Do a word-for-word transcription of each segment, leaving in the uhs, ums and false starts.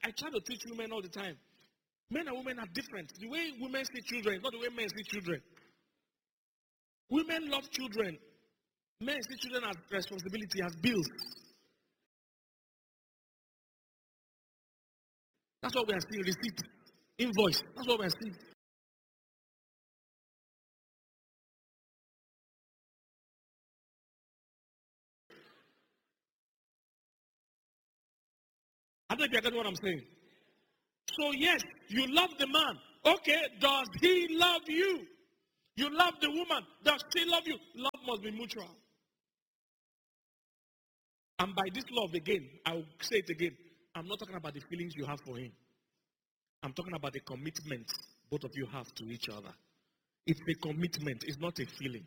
I try to teach women all the time. Men and women are different. The way women see children is not the way men see children. Women love children. Men see children as responsibility, as bills. That's what we are seeing. Receipt, invoice. That's what we are seeing. I don't know if you get what I'm saying. So yes, you love the man. Okay, does he love you? You love the woman. Does she love you? Love must be mutual. And by this love again, I will say it again. I'm not talking about the feelings you have for him. I'm talking about the commitment both of you have to each other. It's a commitment. It's not a feeling.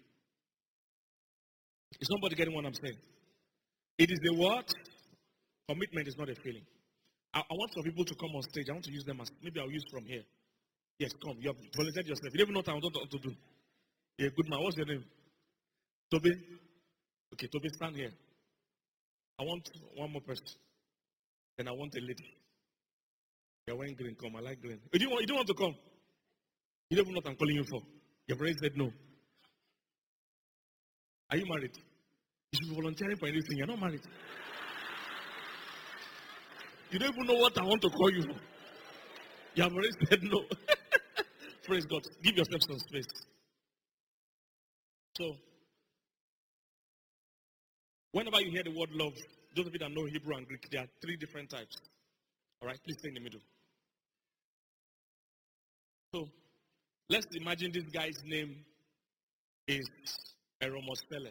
Is somebody getting what I'm saying? It is a what? Commitment is not a feeling. I, I want some people to come on stage. I want to use them as, maybe I'll use from here. Yes, come. You have volunteered yourself. You don't even know what I want to do. Yeah, good man. What's your name? Toby? Okay, Toby, stand here. I want one more person. Then I want a lady. You're wearing green. Come. I like green. You don't want, you don't want to come? You don't even know what I'm calling you for. You've already said no. Are you married? You should be volunteering for anything. You're not married. You don't even know what I want to call you for. You have already said no. Praise God. Give yourself some space. So, whenever you hear the word love, those of you that know Hebrew and Greek, there are three different types. All right, please stay in the middle. So, let's imagine this guy's name is Eromostele.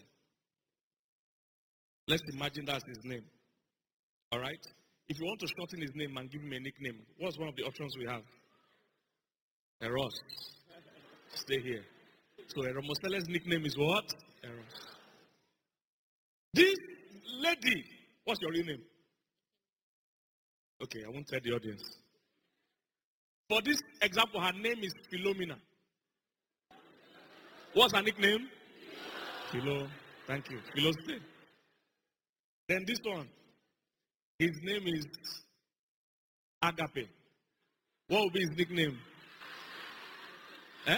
Let's imagine that's his name. All right? If you want to shorten his name and give him a nickname, what's one of the options we have? Eros. Stay here. So Eromostele's nickname is what? Eros. This lady, what's your real name? Okay, I won't tell the audience. For this example, her name is Philomena. What's her nickname? Philo. Thank you. Philosophy. Then this one, his name is Agape. What will be his nickname? Eh?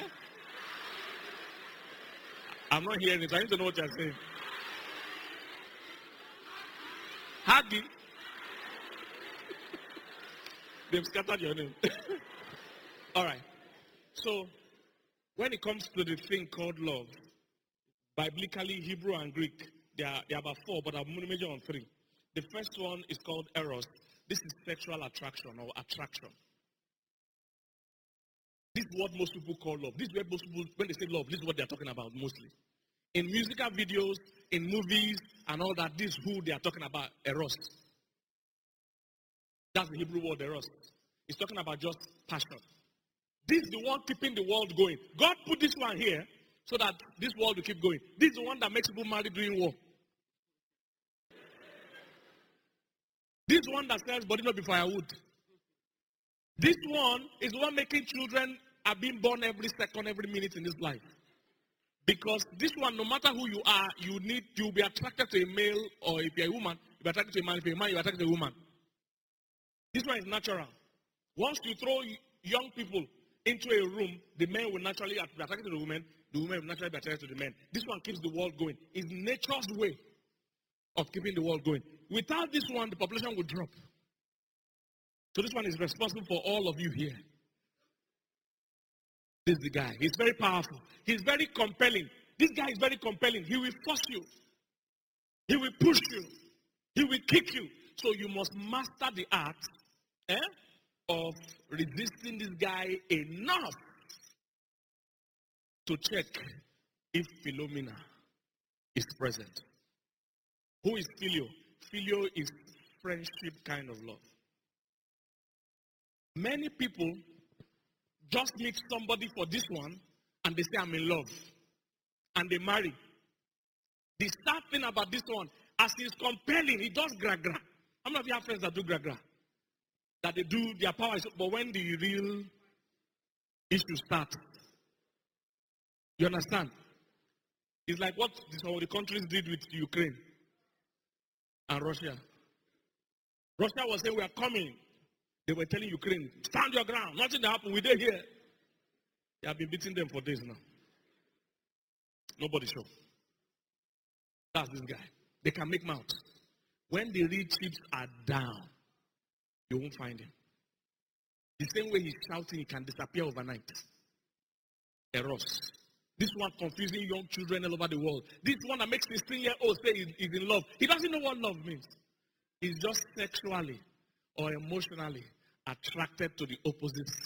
I'm not hearing it. I need to know what you're saying. Hagi. They've scattered your name. All right. So, when it comes to the thing called love, biblically, Hebrew and Greek, there are, there are about four, but I'm going to major on three. The first one is called eros. This is sexual attraction or attraction. This is what most people call love. This is where most people, when they say love, this is what they're talking about mostly. In musical videos, in movies, and all that, this is who they are talking about, eros. That's the Hebrew word, eros. It's talking about just passion. This is the one keeping the world going. God put this one here so that this world will keep going. This is the one that makes people marry during war. This one that sells body not be firewood. This one is the one making children are being born every second, every minute in this life. Because this one, no matter who you are, you need to be attracted to a male, or if you're a woman, you're attracted to a man. If you're a man, you're attracted to a woman. This one is natural. Once you throw young people into a room, the men will naturally be attracted to the women, the women will naturally be attracted to the men. This one keeps the world going. It's nature's way of keeping the world going. Without this one, the population would drop. So this one is responsible for all of you here. This is the guy. He's very powerful. He's very compelling. This guy is very compelling. He will force you. He will push you. He will kick you. So you must master the art eh, of resisting this guy enough to check if Philomena is present. Who is Philio? Philio is friendship kind of love. Many people just meet somebody for this one and they say, I'm in love. And they marry. The sad thing about this one, as he's compelling, he does gra-gra. How many of you have friends that do gra-gra? That they do their power, but when the real issue starts, you understand? It's like what some of the countries did with Ukraine and Russia. Russia was saying, we are coming. They were telling Ukraine, stand your ground. Nothing happened. We did here. They have been beating them for days now. Nobody sure. That's this guy. They can make mouth. When the real chips are down, you won't find him. The same way he's shouting, he can disappear overnight. Eros. This one confusing young children all over the world. This one that makes sixteen-year-old say he's, he's in love. He doesn't know what love means. He's just sexually or emotionally attracted to the opposite